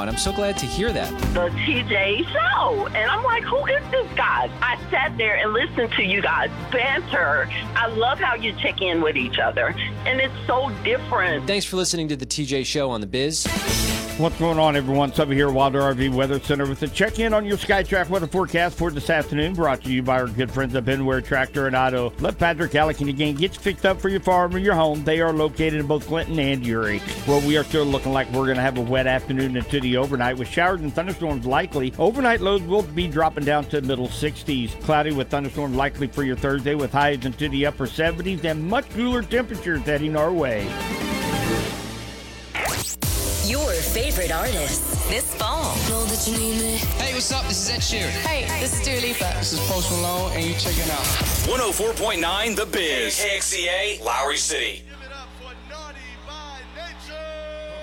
and I'm so glad to hear that. The TJ Show. And I'm like, who is this guy? I sat there and listened to you guys banter. I love how you check in with each other. And it's so different. Thanks for listening to the TJ Show on The Biz. What's going on, everyone? Subby here, Wilder RV Weather Center with a check-in on your SkyTrack weather forecast for this afternoon, brought to you by our good friends at Benware Tractor and Auto. Let Patrick Allegan again get you fixed up for your farm or your home. They are located in both Clinton and Uri. Well, we are still looking like we're going to have a wet afternoon into the overnight with showers and thunderstorms likely. Overnight lows will be dropping down to middle 60s. Cloudy with thunderstorms likely for your Thursday with highs into the upper 70s and much cooler temperatures heading our way. Your favorite artists this fall. Know that you need me. Hey, what's up? This is Ed Sheeran. Hey, this is Dua Lipa. This is Post Malone, and you check it out. 104.9 The Biz. KXCA, Lowry City.